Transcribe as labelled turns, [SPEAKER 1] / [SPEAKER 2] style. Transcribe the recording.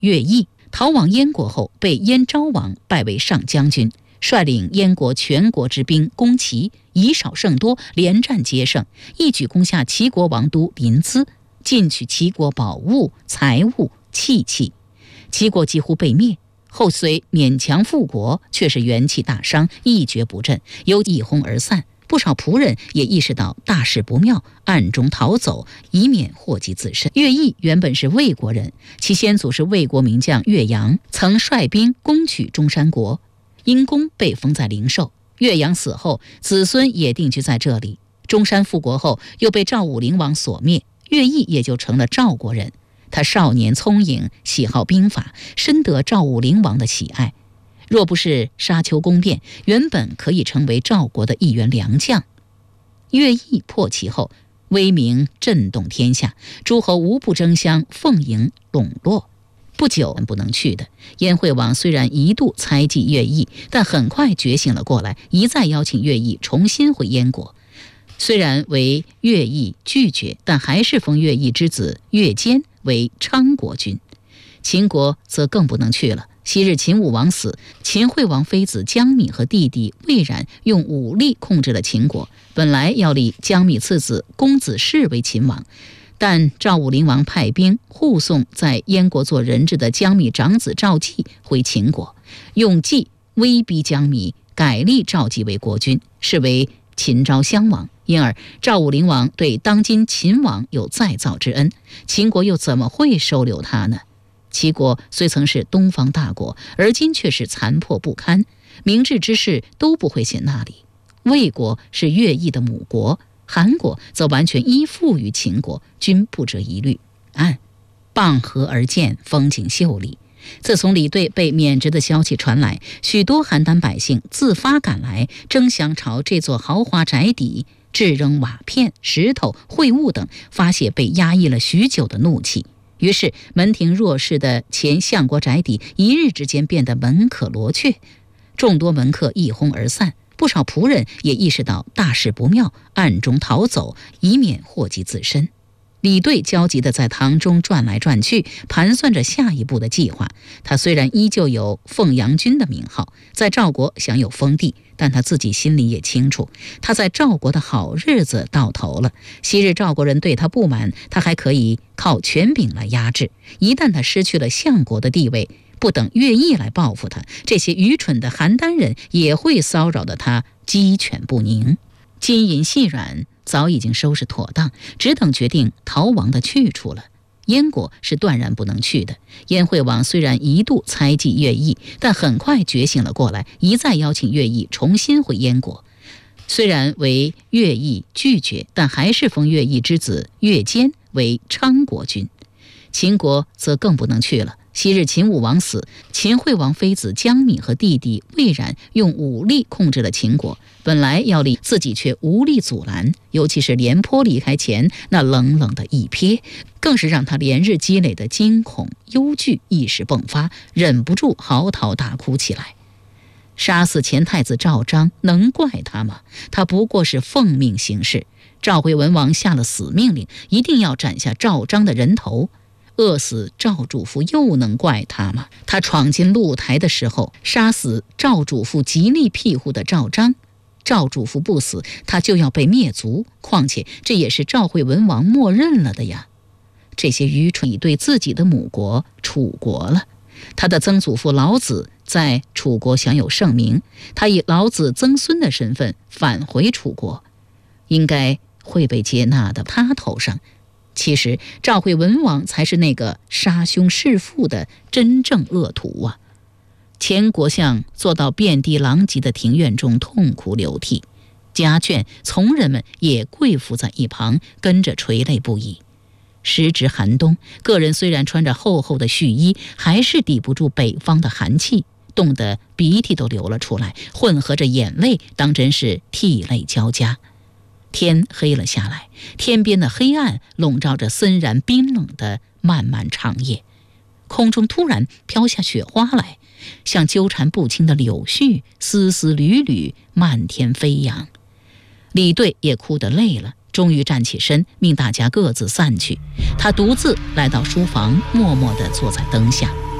[SPEAKER 1] 乐毅逃往燕国后，被燕昭王拜为上将军，率领燕国全国之兵攻齐，以少胜多，连战皆胜，一举攻下齐国王都临淄，进取齐国宝物、财物、器器。齐国几乎被灭，后虽勉强复国，却是元气大伤，一蹶不振，又一哄而散。不少仆人也意识到大事不妙，暗中逃走，以免祸及自身。乐毅原本是魏国人，其先祖是魏国名将岳阳，曾率兵攻取中山国，因功被封在灵寿。岳阳死后，子孙也定居在这里。中山复国后，又被赵武灵王所灭，乐毅也就成了赵国人。他少年聪颖，喜好兵法，深得赵武灵王的喜爱。若不是沙丘宫变，原本可以成为赵国的一员良将。乐毅破齐后，威名震动天下，诸侯无不争相奉迎笼络。不久不能去的燕惠王虽然一度猜忌乐毅，但很快觉醒了过来，一再邀请乐毅重新回燕国。虽然为乐毅拒绝，但还是封乐毅之子乐坚为昌国君。秦国则更不能去了。昔日秦武王死，秦惠王妃子姜米和弟弟魏冉用武力控制了秦国，本来要立姜米次子公子氏为秦王，但赵武灵王派兵护送在燕国做人质的姜米长子赵季回秦国，用计威逼姜米改立赵季为国君，是为秦昭襄王。因而赵武灵王对当今秦王有再造之恩，秦国又怎么会收留他呢？齐国虽曾是东方大国，而今却是残破不堪，明智之士都不会选那里。魏国是乐毅的母国，韩国则完全依附于秦国，均不折一虑。按傍河而建，风景秀丽。自从李队被免职的消息传来，许多邯郸百姓自发赶来，争相朝这座豪华宅邸掷扔瓦片、石头、秽物等，发泄被压抑了许久的怒气。于是门庭若市的前相国宅邸一日之间变得门可罗雀，众多门客一哄而散，不少仆人也意识到大事不妙，暗中逃走，以免祸及自身。李队焦急地在堂中转来转去，盘算着下一步的计划。他虽然依旧有凤阳君的名号，在赵国享有封地，但他自己心里也清楚，他在赵国的好日子到头了。昔日赵国人对他不满，他还可以靠权柄来压制。一旦他失去了相国的地位，不等乐毅来报复他，这些愚蠢的邯郸人也会骚扰得他鸡犬不宁。金银细软早已经收拾妥当，只等决定逃亡的去处了。燕国是断然不能去的。燕惠王虽然一度猜忌乐毅，但很快觉醒了过来，一再邀请乐毅重新回燕国。虽然为乐毅拒绝，但还是封乐毅之子乐坚为昌国君。秦国则更不能去了。昔日秦武王死，秦惠王妃子姜米和弟弟魏冉用武力控制了秦国，本来要立，自己却无力阻拦。尤其是廉颇离开前那冷冷的一瞥，更是让他连日积累的惊恐忧惧一时迸发，忍不住嚎啕大哭起来。杀死前太子赵章，能怪他吗？他不过是奉命行事。赵惠文王下了死命令，一定要斩下赵章的人头。饿死赵主父又能怪他吗？他闯进露台的时候，杀死赵主父极力庇护的赵章，赵主父不死，他就要被灭族。况且这也是赵惠文王默认了的呀。这些愚蠢已对自己的母国楚国了。他的曾祖父老子在楚国享有盛名，他以老子曾孙的身份返回楚国，应该会被接纳的他头上。其实赵惠文王才是那个杀兄弑父的真正恶徒啊！前国相坐到遍地狼藉的庭院中痛哭流涕，家眷从人们也跪伏在一旁，跟着垂泪不已。时值寒冬，个人虽然穿着厚厚的絮衣，还是抵不住北方的寒气，冻得鼻涕都流了出来，混合着眼泪，当真是涕泪交加。天黑了下来，天边的黑暗笼罩着森然冰冷的漫漫长夜。空中突然飘下雪花来，像纠缠不清的柳絮，丝丝缕缕漫天飞扬。李队也哭得累了，终于站起身，命大家各自散去。他独自来到书房，默默地坐在灯下。